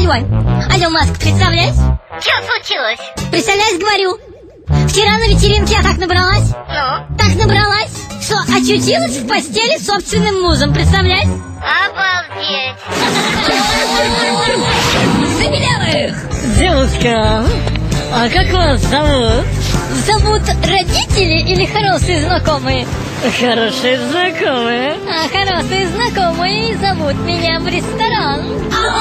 Алло, Маск, представляешь? Что случилось? Представляешь, говорю, вчера на вечеринке я так набралась, что очутилась в постели с собственным мужем, представляешь? Обалдеть! Забелявых! Девушка, а как вас зовут? Зовут родители или хорошие знакомые? Хорошие знакомые. А хорошие знакомые зовут меня в ресторан.